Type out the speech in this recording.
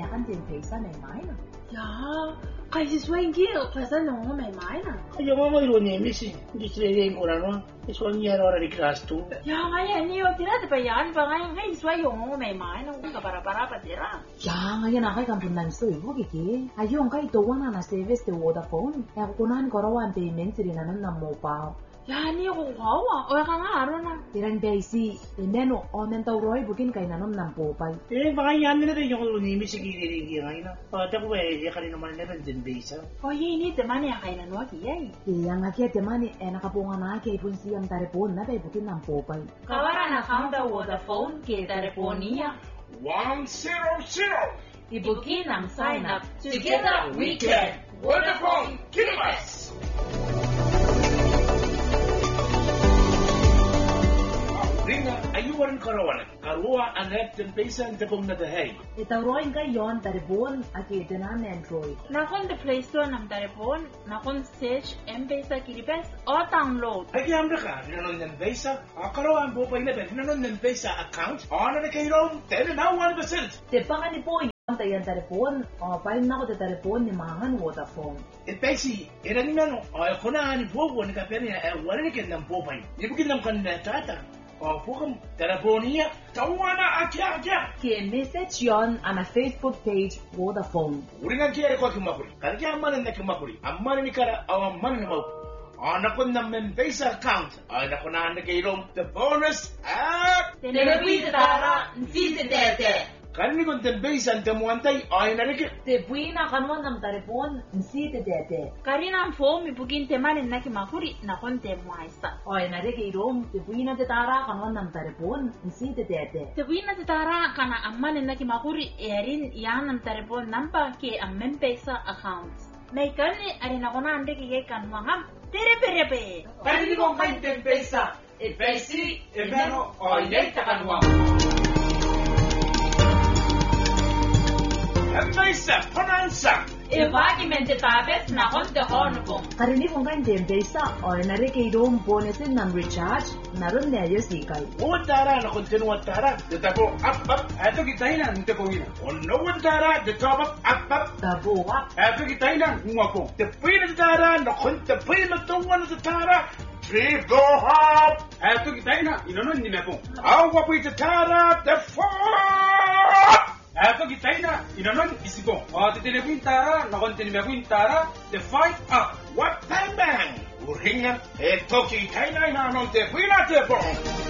kan din pesa may maina. Ya, kasi swing gil, kasi nung may maina. Ayo mama ironya misi, distrere ko na no. Iswan niya ora di class 2. Ya, ngayon niyo tira de bayan ba ngayon ngay swing yung may maina kung para pa tira. Ya, ngayon akay kan punan so ibo kiki. Ayong kay tuwan na service de Vodafone. Ya kunan korowan payment rin nanon na mobile. Ya, niyo kung kawa, o ka nga aro na. Tiran basi, neno omen taw roy bukin kay nanon nam popay. Baka yan na rin yung ni misi gigi ngayon na. Tako ya kanina man na din base. Oye, ini teman ya kayo nanwa kiyay. Yang akya temani nakapunga na kay pun siyang tarepon na kay bukin nam popay. Kawaran account da Vodafone ke telefonia 100. ibukin ang sign up. Together we can. Vodafone Kilometers. Ringa ayuwan karawan. Karua anet den pesa ang tapong na dahay. Itaw roy kay yon tarepon aki tenan Android. Nakon the Play Store ng telepon, nakon search M-Pesa Kiribes o download. Ay kaya amda ka, nanon ng pesa. Karawan po pa inabit, nanon ng pesa account. Ano na kayo 10 na 1%. Te pangan ni po yon tayan tarepon. O pain na ko te tarepon ni mangan Vodafone. Pesi, era ni nano, ko na ni po ni kapere wala ni kan po pa. Ibukin nam kan tata. Pukam telefonia tawana akya. Ki message yon ana Facebook page Vodafone. Uringan kaya ko kimakuri. Kaya amman na kimakuri. Amman ni kara amman na mau. Anakon na M-Pesa account. Anakon na kayo the bonus app. Telepi tara, nsisi tete. Kani kon M-Pesa ang tamuantay ay narik. Te buina kanwan nam tarepon nsi te tete. Karina ang phone ibukin temanin na kimakuri, nakon temuaisa. Oy nare kay rom te buina te tara kanwan nam tarepon nsi te tete. Tawin na tara kana ammanin na kimakuri, erin yan ang telepon nampa ke ang M-Pesa account. May kani arin ako na ande kaya kanwangam. Tereperepe. Kani kon kay M-Pesa. Pesi, pero ay takanwa. M-Pesa, panansa. Ibagi mente tapes na kon te honko. Karini kung kain te M-Pesa oy nare kay rom bonusin nam recharge naron na sikay. Tara na kontinuwa tara. Dito up. Ato kitay na nito ko ina. Ono tara dito up. Tabo wa. Ato kitay na ngwako. Tepuy na tara na kontepuy na tungan na tara. Trip go hop. Ato kitay na inonon ni meko. Awa puy tara the four. Ato kitay na inonon isigo. Titinepuy tara na kontinuwa tara the fight up. What time bang? Uringan, toki kitay na inonon tepuy na tepo.